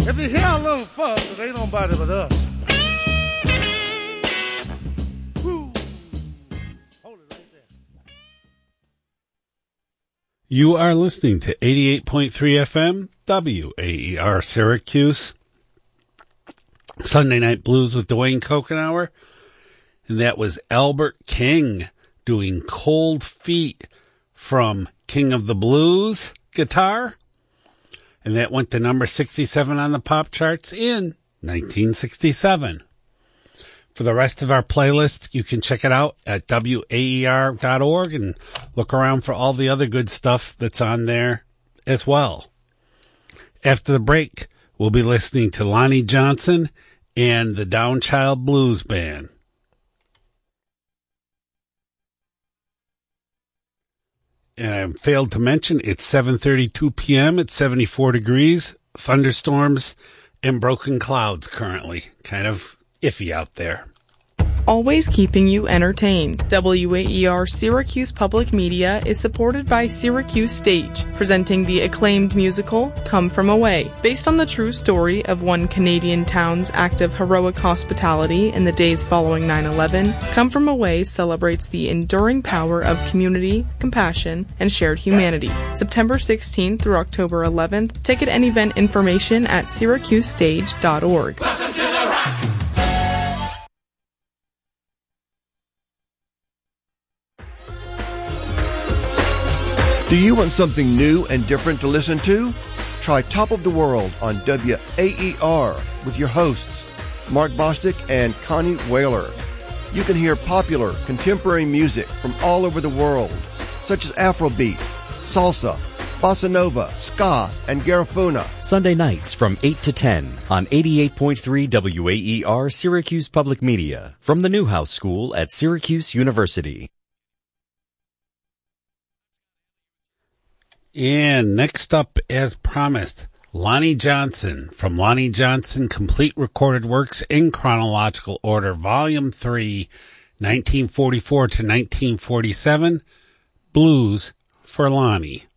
If you hear a little fuss, it ain't nobody but us. Woo. Hold it right there. You are listening to 88.3 FM, WAER Syracuse. Sunday Night Blues with Dwayne Kokenauer. And that was Albert King doing Cold Feet from King of the Blues guitar. And that went to number 67 on the pop charts in 1967. For the rest of our playlist, you can check it out at WAER.org and look around for all the other good stuff that's on there as well. After the break, we'll be listening to Lonnie Johnson and the Downchild Blues Band. And I failed to mention, it's 7:32 p.m. It's 74 degrees, thunderstorms, and broken clouds currently. Kind of iffy out there. Always keeping you entertained. WAER Syracuse Public Media is supported by Syracuse Stage, presenting the acclaimed musical Come From Away. Based on the true story of one Canadian town's act of heroic hospitality in the days following 9/11, Come From Away celebrates the enduring power of community, compassion, and shared humanity. September 16th through October 11th. Ticket and event information at syracusestage.org. Welcome to the Rock! Do you want something new and different to listen to? Try Top of the World on WAER with your hosts, Mark Bostic and Connie Whaler. You can hear popular, contemporary music from all over the world, such as Afrobeat, salsa, bossa nova, ska, and garifuna. Sunday nights from 8 to 10 on 88.3 WAER Syracuse Public Media from the Newhouse School at Syracuse University. And next up, as promised, Lonnie Johnson from Lonnie Johnson Complete Recorded Works in Chronological Order, Volume 3, 1944 to 1947, Blues for Lonnie.